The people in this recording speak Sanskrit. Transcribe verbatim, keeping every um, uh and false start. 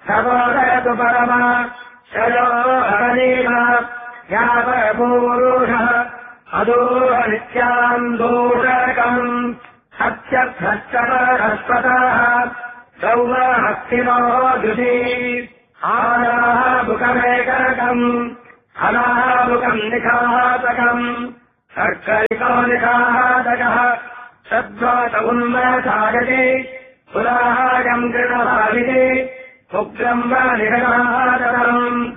सवोदयतु परमा शयो हरीम यावपूरुषः अदूरनित्याम् दूरकम् सत्यभ्रष्टपरस्पतः सौवहस्तिनो दुषी आनामुखमेकरकम् अनामुखम् निखातकम् सर्करिको निखातकः सद्वात उन्मथायते पुराहारम् कृतभाविते उग्रम् वा निरनादरम्